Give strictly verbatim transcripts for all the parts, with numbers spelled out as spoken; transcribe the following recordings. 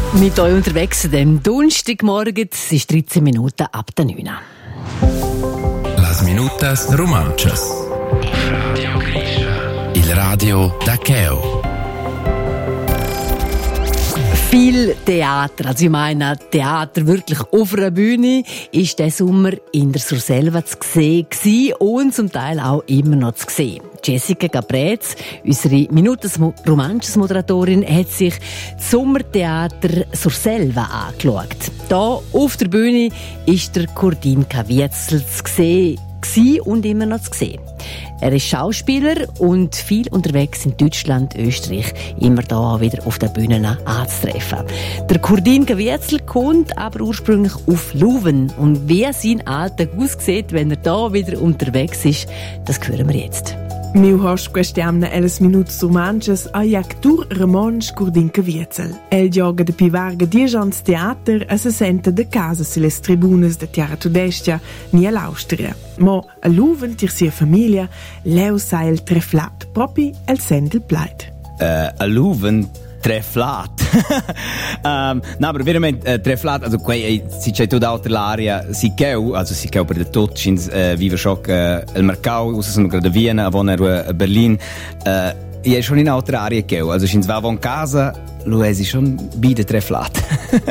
Mit euch unterwegs an dem Donnerstagmorgen, es ist dreizehn Minuten ab der neun. Las minutas romanchas. Radio Grisha. Il radio da Cheo. Viel Theater, also ich meine Theater wirklich auf einer Bühne, ist der Sommer in der Surselva zu sehen gewesen und zum Teil auch immer noch zu sehen. Jessica Gabrez, unsere Minutes Romanches Moderatorin, hat sich das Sommertheater Surselva angeschaut. Hier auf der Bühne ist der Kurdin Kavietzel zu sehen und immer noch zu sehen. Er ist Schauspieler und viel unterwegs in Deutschland, Österreich, immer da wieder auf der Bühne anzutreffen. Der Kurdin Kavietzel kommt aber ursprünglich auf Louven. Und wie sein Alltag aussieht, wenn er da wieder unterwegs ist, das hören wir jetzt. Meu host questiamna ellas minutos romanches a actor Ramon Kurdin Kavietzel. El gioca de pivarga dieci ans teater e se sente de casa se les tribunas de Tiara Tudestia ni all'Austria. Mo a Louven tir sia famiglia leu sa el treflat, propi el sendel pleit. Uh, a Louven treflat. um, no, aber veramente uh, treflat, also quei si c'è tutta altra l'area, si cheu, also si cheu per de tot chins uh, vive schock uh, el mercau, usa sono gerade Vienna, avon er a Berlin. Uh, ja è schon in altra area cheu, also chins va von casa, lo è si schon bide treflat.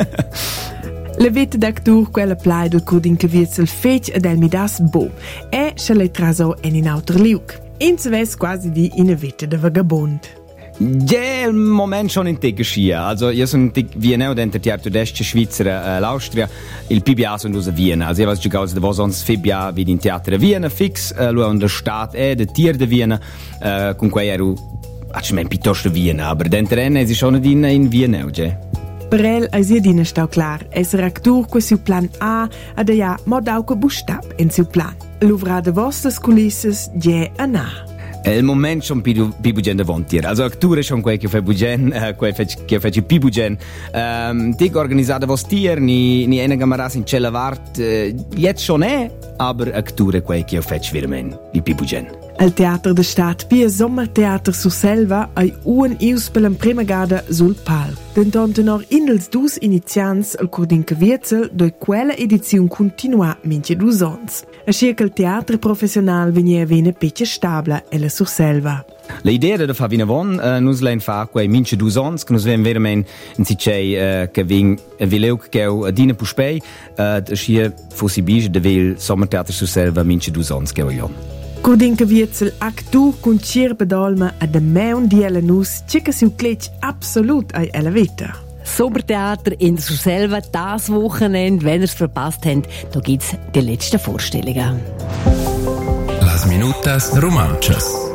La vita d'actor quella plai del Kurdin Kavietzel fece ed el mi das bo. E se le traso en in auter liuk. Inz ves quasi di in a vita de vagabond. Ja, im Moment schon in Tick Schia. Also, io sono in Tick Vienna, dentro Teatro d'Est, Svizzera, äh, l'Austria. Il P B A sono a Vienna. Also, io was giocavo da sonst F I B A wie in Teatro Vienna, fix, äh, lo der Staat e der Tier de Vienna, äh, con cui ero, ich mein, piuttosto Vienna, aber dentro Enne è schon in, in Vienna, ja. Per el è sia dina stau clar, esser actor con suo plan A, ad ja mod auque bustab in suo plan. L'uvra de vostres culisses, ja a na. Il moment schon più più bugen davanti. Also acture schon quel che fa bugen, eh, quel che fa più bugen. Ehm, tig organizzata vos tier ni ni eine Kameras in Cella Wart, eh, jetzt schon è, aber acture quel che fa veramente di più bugen. Al Teater de Stadt Pia Sommertheater Surselva ai un ius per la prima gada sul palco. Dentonte nor indels dus inizians al Kurdin Kavietzel doi quella edizione continua mince dus ons. A circa il teatro professional venia vene pecce stabla e la Surselva. L'idea da fa vina von, uh, nus lein fa quei mince dus ons, che nus ven veramente in sicei uh, che vin vileu che a dina puspei, uh, da schia fossi bige de vil Sommertheater Surselva mince dus ons che voglion. Kurdin Kavietzel actur con cirpe dolma a de meun di ella nus circa siu clec absolut ai ella vita. Sommertheater in der Surselva, das Wochenende, wenn ihr es verpasst habt, da gibt's die letzten Vorstellungen. Las minutas romanchas.